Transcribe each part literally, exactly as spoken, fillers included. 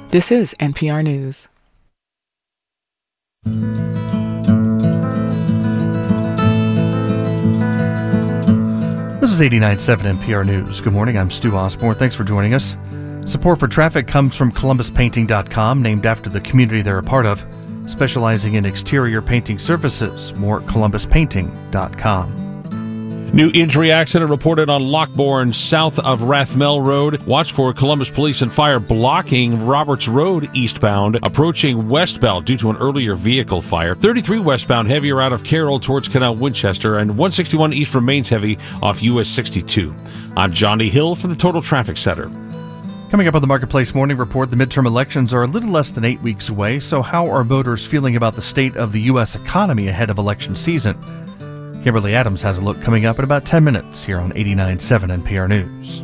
This is N P R News. This is eighty-nine point seven N P R News. Good morning, I'm Stu Osborne. Thanks for joining us. Support for Traffic comes from Columbus Painting dot com, named after the community they're a part of, specializing in exterior painting services. More at Columbus Painting dot com. New injury accident reported on Lockbourne south of Rathmel Road. Watch for Columbus Police and Fire blocking Roberts Road eastbound, approaching westbound due to an earlier vehicle fire. thirty-three westbound heavier out of Carroll towards Canal Winchester, and one sixty-one east remains heavy off U S sixty-two. I'm Johnny Hill from the Total Traffic Center. Coming up on the Marketplace Morning Report, the midterm elections are a little less than eight weeks away, so how are voters feeling about the state of the U S economy ahead of election season? Kimberly Adams has a look coming up in about ten minutes here on eighty-nine point seven N P R News.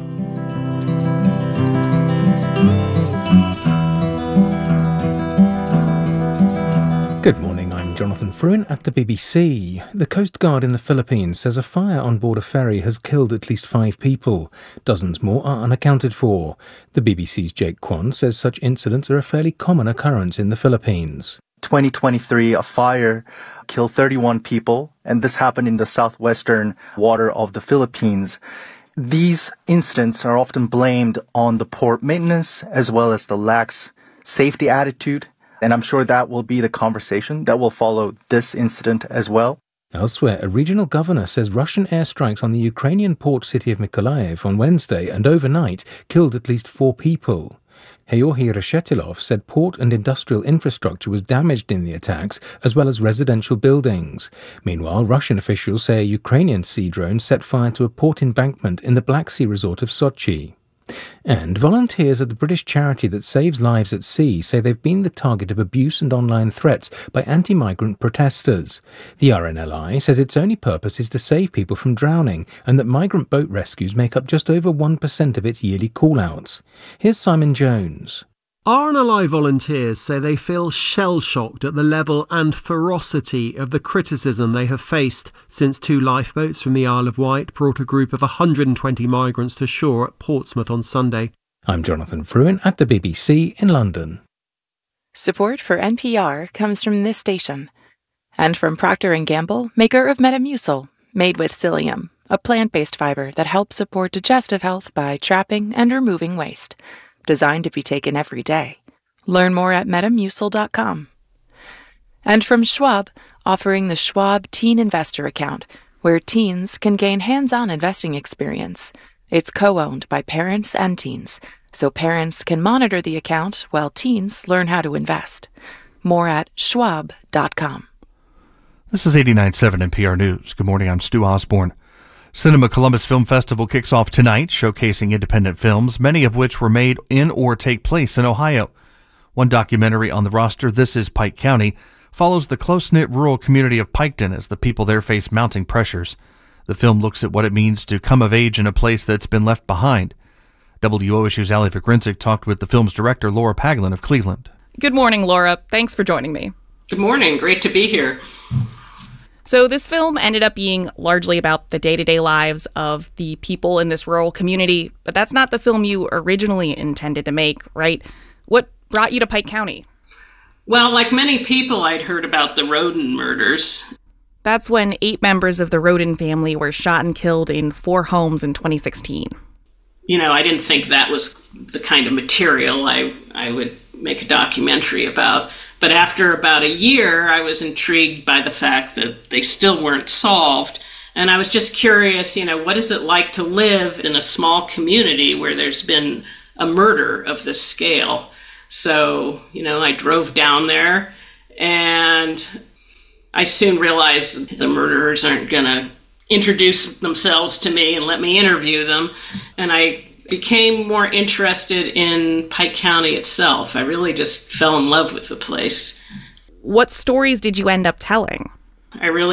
Good morning, I'm Jonathan Fruin at the B B C. The Coast Guard in the Philippines says a fire on board a ferry has killed at least five people. Dozens more are unaccounted for. The B B C's Jake Kwan says such incidents are a fairly common occurrence in the Philippines. twenty twenty-three, a fire killed thirty-one people, and this happened in the southwestern water of the Philippines. These incidents are often blamed on the poor maintenance as well as the lax safety attitude, and I'm sure that will be the conversation that will follow this incident as well. Elsewhere, a regional governor says Russian airstrikes on the Ukrainian port city of Mykolaiv on Wednesday and overnight killed at least four people. Georgy Reshetilov said port and industrial infrastructure was damaged in the attacks, as well as residential buildings. Meanwhile, Russian officials say a Ukrainian sea drone set fire to a port embankment in the Black Sea resort of Sochi. And volunteers at the British charity that saves lives at sea say they've been the target of abuse and online threats by anti-migrant protesters. The R N L I says its only purpose is to save people from drowning, and that migrant boat rescues make up just over one percent of its yearly call-outs. Here's Simon Jones. R N L I volunteers say they feel shell-shocked at the level and ferocity of the criticism they have faced since two lifeboats from the Isle of Wight brought a group of one hundred twenty migrants to shore at Portsmouth on Sunday. I'm Jonathan Fruin at the B B C in London. Support for N P R comes from this station and from Procter and Gamble, maker of Metamucil, made with psyllium, a plant-based fiber that helps support digestive health by trapping and removing waste. Designed to be taken every day. Learn more at metamucil dot com. And from Schwab, offering the Schwab Teen Investor Account, where teens can gain hands-on investing experience. It's co-owned by parents and teens, so parents can monitor the account while teens learn how to invest. More at schwab dot com. This is eighty-nine point seven N P R News. Good morning, I'm Stu Osborne. Cinema Columbus Film Festival kicks off tonight, showcasing independent films, many of which were made in or take place in Ohio. One documentary on the roster, This is Pike County, follows the close-knit rural community of Piketon as the people there face mounting pressures. The film looks at what it means to come of age in a place that's been left behind. W O Issue's Ali Vigrinczyk talked with the film's director, Laura Paglin of Cleveland. Good morning, Laura. Thanks for joining me. Good morning. Great to be here. So this film ended up being largely about the day-to-day lives of the people in this rural community, but that's not the film you originally intended to make, right? What brought you to Pike County? Well, like many people, I'd heard about the Roden murders. That's when eight members of the Roden family were shot and killed in four homes in twenty sixteen. You know, I didn't think that was the kind of material I, I would make a documentary about. But after about a year, I was intrigued by the fact that they still weren't solved. And I was just curious, you know, what is it like to live in a small community where there's been a murder of this scale? So, you know, I drove down there and I soon realized the murderers aren't going to introduce themselves to me and let me interview them. And I became more interested in Pike County itself. I really just fell in love with the place. What stories did you end up telling? I really